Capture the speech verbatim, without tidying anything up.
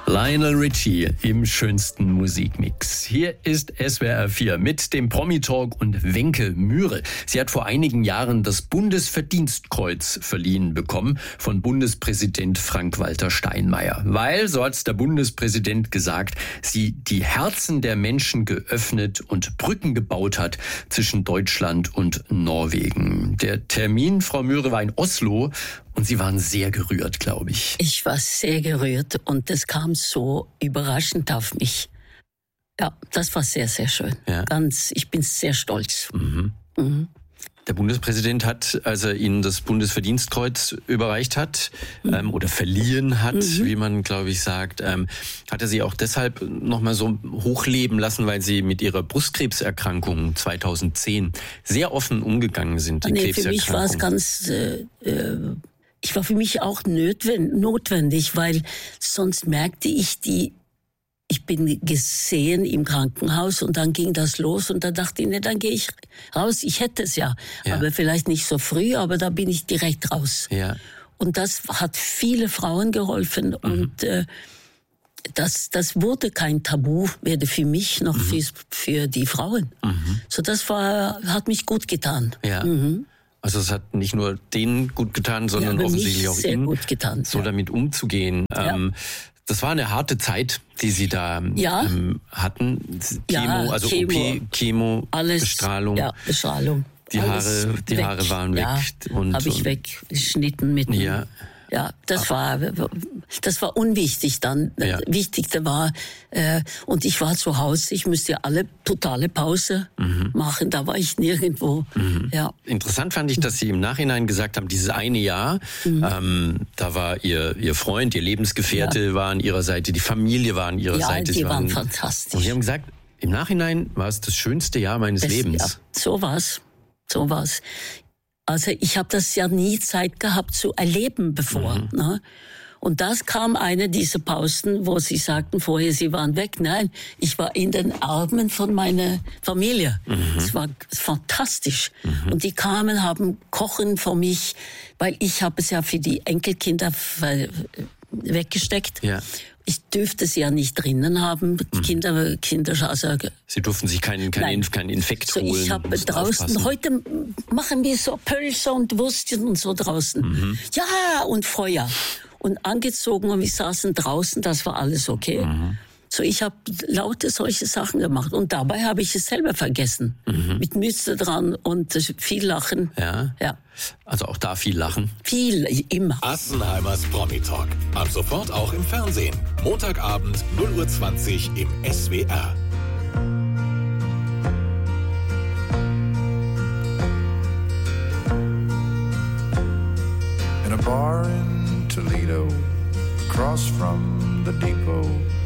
Lionel Richie im schönsten Musikmix. Hier ist S W R vier mit dem Promi-Talk und Wenke Mühre. Sie hat vor einigen Jahren das Bundesverdienstkreuz verliehen bekommen von Bundespräsident Frank-Walter Steinmeier. Weil, so hat's der Bundespräsident gesagt, sie die Herzen der Menschen geöffnet und Brücken gebaut hat zwischen Deutschland und Norwegen. Der Termin, Frau Mühre, war in Oslo. Und Sie waren sehr gerührt, glaube ich. Ich war sehr gerührt und das kam so überraschend auf mich. Ja, das war sehr, sehr schön. Ja. Ganz, ich bin sehr stolz. Mhm. Mhm. Der Bundespräsident hat, als er Ihnen das Bundesverdienstkreuz überreicht hat, mhm. ähm, oder verliehen hat, mhm. wie man, glaube ich, sagt, ähm, hat er Sie auch deshalb nochmal so hochleben lassen, weil Sie mit Ihrer Brustkrebserkrankung zweitausendzehn sehr offen umgegangen sind. Die nee, für mich war es ganz... Äh, äh, Ich war für mich auch notwendig, weil sonst merkte ich die, ich bin gesehen im Krankenhaus und dann ging das los und dann dachte ich, ne, dann gehe ich raus. Ich hätte es ja, ja, aber vielleicht nicht so früh, aber da bin ich direkt raus. Ja. Und das hat viele Frauen geholfen mhm. und äh, das, das wurde kein Tabu, weder für mich noch mhm. für, für die Frauen. Mhm. So das war, hat mich gut getan. Ja. Mhm. Also es hat nicht nur denen gut getan, sondern ja, offensichtlich auch Ihnen, gut getan, so ja. damit umzugehen. Ja. Ähm, das war eine harte Zeit, die Sie da ja. ähm, hatten. Chemo, ja, also Chemo, O P, Chemo, alles, Bestrahlung. Ja, Bestrahlung. Die Haare, die weg. Haare waren weg. Ja, und habe ich weggeschnitten mit. Ja. Ja, das war, das war unwichtig dann. Ja. Wichtigste war, äh, und ich war zu Hause, ich müsste alle totale Pause mhm. machen, da war ich nirgendwo. Mhm. Ja. Interessant fand ich, dass Sie im Nachhinein gesagt haben, dieses eine Jahr, mhm. ähm, da war Ihr, Ihr Freund, Ihr Lebensgefährte ja. war an Ihrer Seite, die Familie war an Ihrer ja, Seite. Die waren, waren fantastisch. Und Sie haben gesagt, im Nachhinein war es das schönste Jahr meines das, Lebens. Ja, so war's, so war's. Also ich habe das ja nie Zeit gehabt zu erleben bevor. Mhm. Ne? Und das kam eine dieser Pausen, wo Sie sagten vorher, Sie waren weg. Nein, ich war in den Armen von meiner Familie. Es mhm. war fantastisch. Mhm. Und die kamen, haben Kochen für mich, weil ich habe es ja für die Enkelkinder weggesteckt. Ja. Ich dürfte sie ja nicht drinnen haben, mhm. Kinder, Kinder, also. Sie durften sich keinen, keinen, keinen Infekt so, holen. Ich habe draußen, aufpassen. Heute machen wir so Pölzer und Würstchen und so draußen. Mhm. Ja, und Feuer. Und angezogen und wir saßen draußen, das war alles okay. Mhm. So, ich habe laute solche Sachen gemacht und dabei habe ich es selber vergessen. Mhm. Mit Mütze dran und viel Lachen. Ja. ja. Also auch da viel Lachen. Viel, immer. Assenheimers Promi-Talk. Ab sofort auch im Fernsehen. Montagabend null Uhr zwanzig im S W R. In a bar in Toledo, across from the depot.